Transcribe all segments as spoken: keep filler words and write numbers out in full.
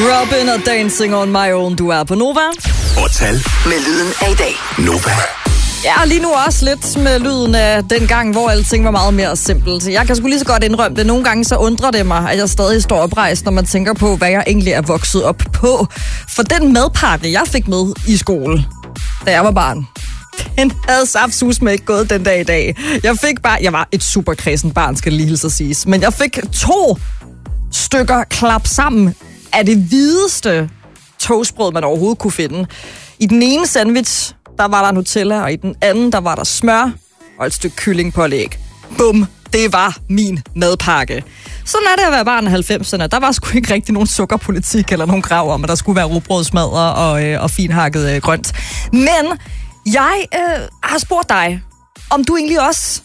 Robin og Dancing on My Own, du er på Nova. Tal med lyden af i dag. Nova. Ja, lige nu også lidt med lyden af den gang, hvor alting var meget mere simpelt. Jeg kan sgu lige så godt indrømme det. Nogle gange så undrer det mig, at jeg stadig står oprejst, når man tænker på, hvad jeg egentlig er vokset op på. For den madpakke, jeg fik med i skole, da jeg var barn, den havde saftsus med ikke gået den dag i dag. Jeg fik bare, jeg var et super kræsent barn, skal det lige hilse at siges. Men jeg fik to stykker klap sammen af det hvideste toastbrød, man overhovedet kunne finde. I den ene sandwich, der var der Nutella, og i den anden, der var der smør og et stykke kyllingpålæg. Bum, det var min madpakke. Sådan er det at være barn af halvfemserne. Der var sgu ikke rigtig nogen sukkerpolitik eller nogen krav om, at der skulle være rugbrødsmadder og, øh, og finhakket øh, grønt. Men jeg øh, har spurgt dig, om du egentlig også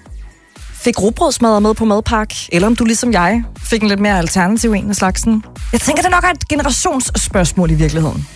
fik rugbrødsmadder med på madpakke, eller om du ligesom jeg fik en lidt mere alternativ en af slagsen. Jeg tænker, det nok er et generationsspørgsmål i virkeligheden.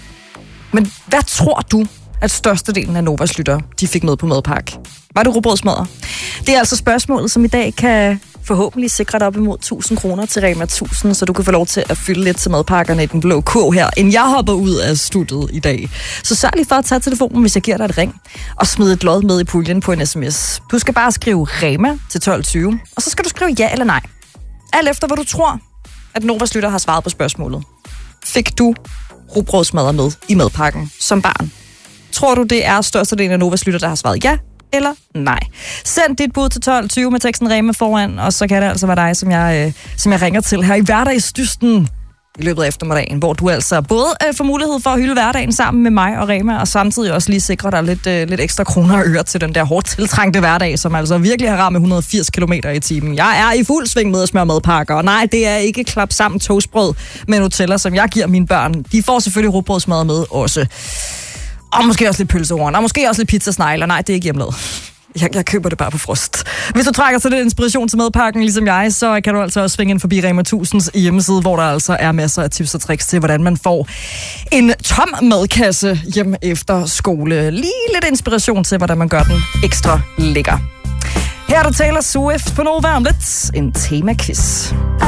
Men hvad tror du, at størstedelen af Novas lytter, de fik med på madpakke? Var det rugbrødsmadder? Det er altså spørgsmålet, som i dag kan forhåbentlig sikre dig op imod tusind kroner til Rema tusind, så du kan få lov til at fylde lidt til madpakkerne i den blå kurv her, inden jeg hopper ud af studiet i dag. Så sørg lige for at tage telefonen, hvis jeg giver dig et ring, og smide et lod med i puljen på en sms. Du skal bare skrive Rema til tolv tyve, og så skal du skrive ja eller nej. Alt efter, hvad du tror, at Novas lytter har svaret på spørgsmålet. Fik du rugbrødsmadder med i madpakken som barn? Tror du, det er størstedelen af Novas lytter, der har svaret ja eller nej? Send dit bud til tolv tyve med teksten Rema foran, og så kan det altså være dig, som jeg, øh, som jeg ringer til her i hverdagsdysten i løbet af eftermiddagen, hvor du altså både øh, får mulighed for at hylde hverdagen sammen med mig og Rema, og samtidig også lige sikre dig lidt, øh, lidt ekstra kroner og øre til den der hårdt tiltrængte hverdag, som altså virkelig har ramt med et hundrede og firs kilometer i timen. Jeg er i fuld sving med at smøre madpakker, og nej, det er ikke klap sammen toastbrød med Nutella, som jeg giver mine børn. De får selvfølgelig rugbrødsmad med også. Og måske også lidt pølsehorn, og måske også lidt pizzasnegler. Nej, det er ikke hjemmelavet. Jeg, jeg køber det bare på frost. Hvis du trækker til lidt inspiration til madpakken, ligesom jeg, så kan du altså også svinge ind forbi Rema tusинds hjemmeside, hvor der altså er masser af tips og tricks til, hvordan man får en tom madkasse hjem efter skole. Lige lidt inspiration til, hvordan man gør den ekstra lækker. Her er der Taylor Swift på Nova om lidt. En tema-quiz.